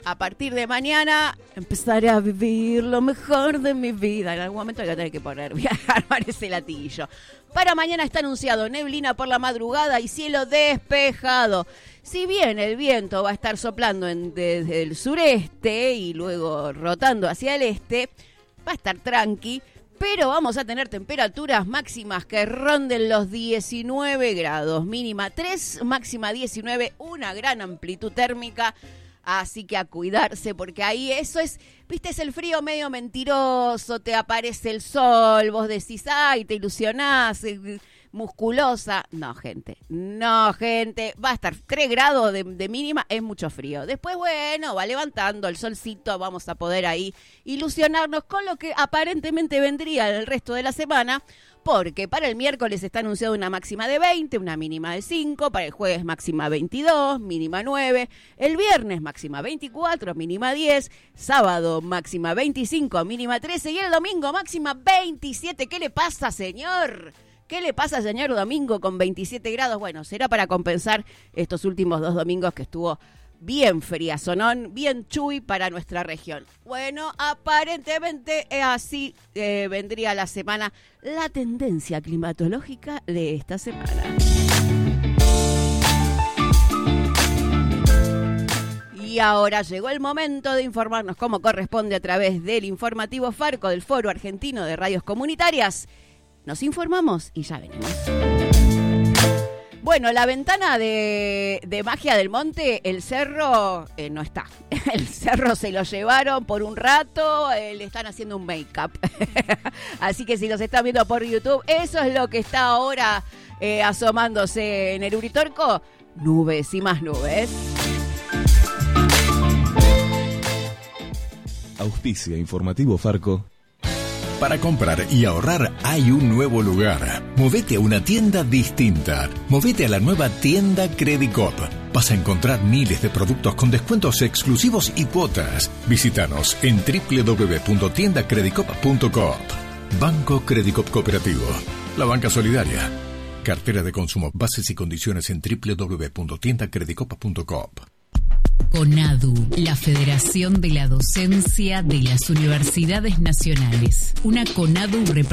a partir de mañana empezaré a vivir lo mejor de mi vida. En algún momento voy a tener que armar ese latillo. Para mañana está anunciado neblina por la madrugada y cielo despejado. Si bien el viento va a estar soplando desde el sureste y luego rotando hacia el este, va a estar tranqui, pero vamos a tener temperaturas máximas que ronden los 19 grados. Mínima 3, máxima 19, una gran amplitud térmica. Así que a cuidarse, porque ahí eso es, viste, es el frío medio mentiroso, te aparece el sol, vos decís, ay, te ilusionás, musculosa. No, gente, va a estar 3 grados de mínima, es mucho frío. Después, bueno, va levantando el solcito, vamos a poder ahí ilusionarnos con lo que aparentemente vendría el resto de la semana, porque para el miércoles está anunciado una máxima de 20, una mínima de 5, para el jueves máxima 22, mínima 9, el viernes máxima 24, mínima 10, sábado máxima 25, mínima 13 y el domingo máxima 27. ¿Qué le pasa, señor? ¿Qué le pasa, señor Domingo, con 27 grados? Bueno, será para compensar estos últimos 2 domingos que estuvo bien friazonón, bien chuy para nuestra región. Bueno, aparentemente así vendría la semana, la tendencia climatológica de esta semana. Y ahora llegó el momento de informarnos como corresponde a través del informativo Farco del Foro Argentino de Radios Comunitarias. Nos informamos y ya venimos. Bueno, la ventana de Magia del Monte, el cerro no está. El cerro se lo llevaron por un rato, le están haciendo un make-up. Así que si los están viendo por YouTube, eso es lo que está ahora asomándose en el Uritorco. Nubes y más nubes. Auspicia Informativo Farco. Para comprar y ahorrar hay un nuevo lugar. Movete a una tienda distinta. Movete a la nueva tienda Credicop. Vas a encontrar miles de productos con descuentos exclusivos y cuotas. Visítanos en www.tiendacredicop.coop. Banco Credicop Cooperativo. La banca solidaria. Cartera de consumo. Bases y condiciones en www.tiendacredicop.coop. CONADU, la Federación de la Docencia de las Universidades Nacionales. Una CONADU